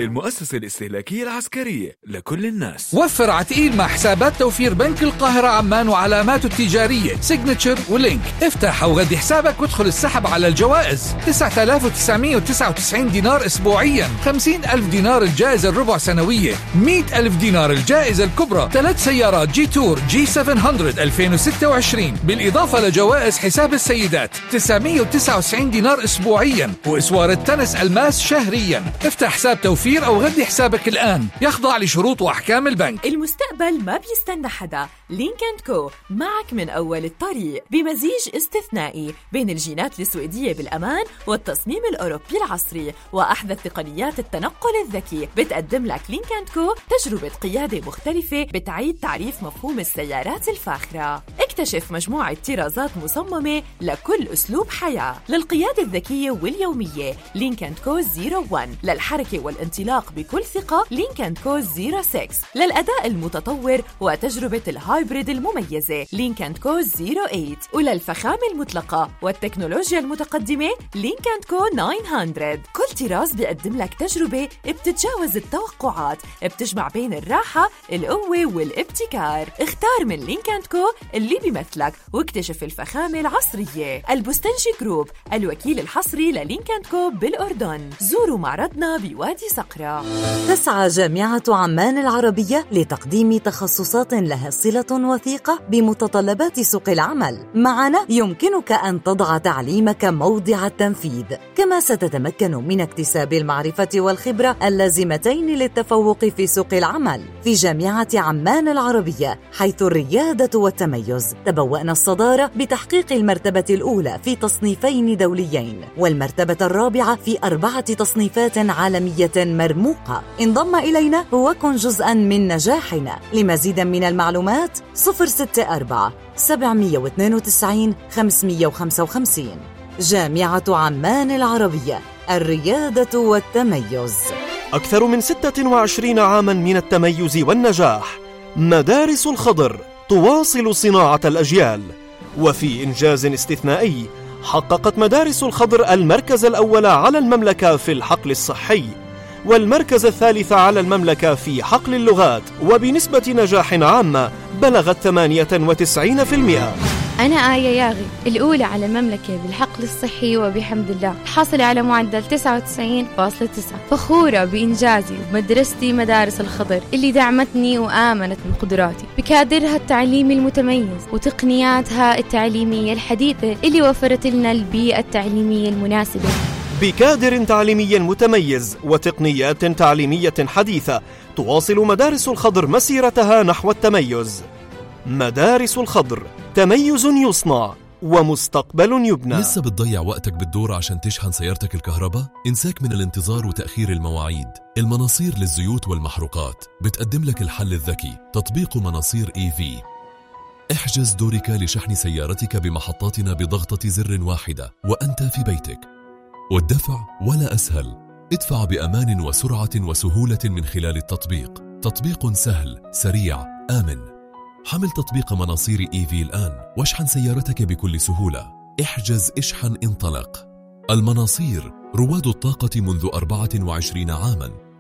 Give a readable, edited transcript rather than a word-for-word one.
المؤسسة الاستهلاكية العسكرية لكل الناس. وفر عتقيل مع حسابات توفير بنك القاهرة عمان وعلاماته التجارية سيجنتشر ولينك. افتح أو غدي حسابك وادخل السحب على الجوائز. 9999 دينار أسبوعيا، 50,000 دينار الجائزة الربع سنوية، 100,000 دينار الجائزة الكبرى، 3 سيارات جي تور جي 700 2026، بالإضافة لجوائز حساب السيدات 999 دينار أسبوعيا، وإسوار التنس الماس شهريا. افتح حساب توفير أو غدي حسابك الآن، يخضع لشروط وأحكام البنك. المستقبل ما بيستنى حدا. لينك اند كو معك من أول الطريق بمزيج استثنائي بين الجينات السويدية بالأمان والتصميم الأوروبي العصري وأحدث تقنيات التنقل الذكي. بتقدم لك لينك اند كو تجربة قيادة مختلفة بتعيد تعريف مفهوم السيارات الفاخرة. اكتشف مجموعة طرازات مصممة لكل أسلوب حياة. للقيادة الذكية واليومية لينك اند كو 01، للحركة والانطلاق بكل ثقة لينك اند كو 06، للأداء المتطور وتجربة الهايبريد المميزة لينك اند كو 08، وللفخامة المطلقة والتكنولوجيا المتقدمة لينك اند كو 900. كل طراز بيقدم لك تجربة بتتجاوز التوقعات، بتجمع بين الراحة، القوة والابتكار. اختار من لينك اند كو اللي بيمثلك واكتشف الفخامة العصرية. البستنجي جروب الوكيل الحصري للينك اند كو بالأردن. زوروا معرضنا بوادي صقرة. تسعى جامعة عمان العربية لتقديم تخصصات لها صلة وثيقة بمتطلبات سوق العمل. معنا يمكنك أن تضع تعليمك موضع التنفيذ، كما ستتمكن من اكتساب المعرفة والخبرة اللازمتين للتفوق في سوق العمل. في جامعة عمان العربية، حيث الريادة والتميز، تبوأنا الصدارة بتحقيق المرتبة الأولى في تصنيفين دوليين، والمرتبة الرابعة في 4 تصنيفات عالمية مرموقة. انضم إلينا وكن جزءاً من نجاحنا. لمزيد من المعلومات 064 792 555. جامعة عمان العربية، الريادة والتميز. أكثر من 26 عاماً من التميز والنجاح. مدارس الخضر تواصل صناعة الأجيال. وفي إنجاز استثنائي، حققت مدارس الخضر المركز الأول على المملكة في الحقل الصحي، والمركز الثالث على المملكة في حقل اللغات، وبنسبة نجاح عامة بلغت 98%. أنا آية ياغي، الأولى على المملكة بالحقل الصحي وبحمد الله، حاصلة على معدل 99.9. فخورة بإنجازي ومدرستي مدارس الخضر اللي دعمتني وآمنت بقدراتي، بكادرها التعليمي المتميز وتقنياتها التعليمية الحديثة اللي وفرت لنا البيئة التعليمية المناسبة. بكادر تعليمي متميز وتقنيات تعليمية حديثة، تواصل مدارس الخضر مسيرتها نحو التميز. مدارس الخضر، تميز يصنع ومستقبل يبنى. لسه بتضيع وقتك بالدور عشان تشحن سيارتك الكهرباء؟ انساك من الانتظار وتأخير المواعيد. المناصير للزيوت والمحروقات بتقدم لك الحل الذكي، تطبيق مناصير EV. احجز دورك لشحن سيارتك بمحطاتنا بضغطة زر واحدة وأنت في بيتك. والدفع ولا أسهل، ادفع بأمان وسرعة وسهولة من خلال التطبيق. تطبيق سهل، سريع، آمن. حمل تطبيق مناصير EV الآن واشحن سيارتك بكل سهولة. احجز، اشحن، انطلق. المناصير، رواد الطاقة منذ 24 عاماً.